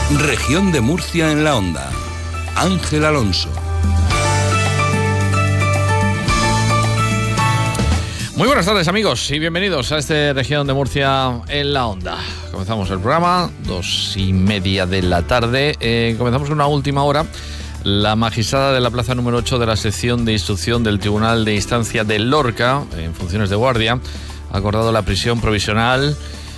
Región de Murcia en la onda. Ángel Alonso. Muy buenas tardes, amigos, y bienvenidos a esta Región de Murcia en la onda. Comenzamos el programa, 2:30 de la tarde. Comenzamos con una última hora. La magistrada de la plaza número 8 de la sección de instrucción del Tribunal de Instancia de Lorca, en funciones de guardia, ha acordado la prisión provisional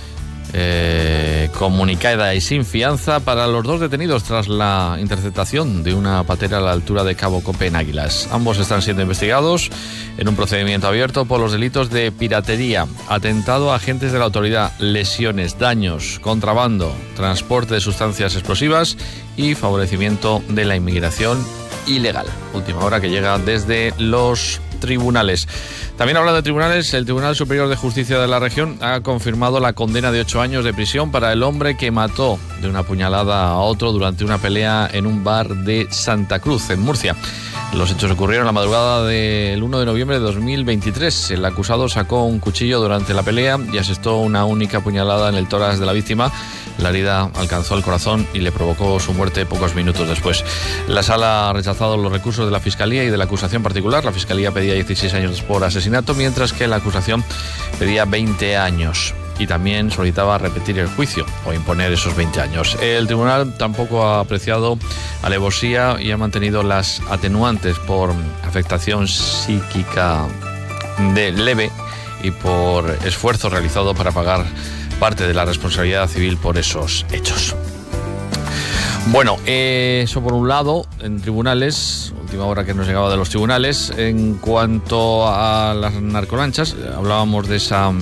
comunicada y sin fianza para los dos detenidos tras la interceptación de una patera a la altura de Cabo Cope en Águilas. Ambos están siendo investigados en un procedimiento abierto por los delitos de piratería, atentado a agentes de la autoridad, lesiones, daños, contrabando, transporte de sustancias explosivas y favorecimiento de la inmigración ilegal. Última hora que llega desde los tribunales. También hablando de tribunales, el Tribunal Superior de Justicia de la región ha confirmado la condena de 8 años de prisión para el hombre que mató de una puñalada a otro durante una pelea en un bar de Santa Cruz, en Murcia. Los hechos ocurrieron la madrugada del 1 de noviembre de 2023. El acusado sacó un cuchillo durante la pelea y asestó una única puñalada en el tórax de la víctima. La herida alcanzó el corazón y le provocó su muerte pocos minutos después. La sala ha rechazado los recursos de la Fiscalía y de la acusación particular. La Fiscalía pedía 16 años por asesinato, mientras que la acusación pedía 20 años. Y también solicitaba repetir el juicio o imponer esos 20 años. El tribunal tampoco ha apreciado alevosía y ha mantenido las atenuantes por afectación psíquica leve y por esfuerzo realizado para pagar parte de la responsabilidad civil por esos hechos. Bueno, eso por un lado, en tribunales, última hora que nos llegaba de los tribunales. En cuanto a las narcolanchas, hablábamos de esa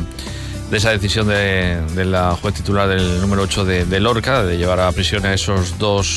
decisión de la juez titular del número 8 de Lorca, de llevar a prisión a esos dos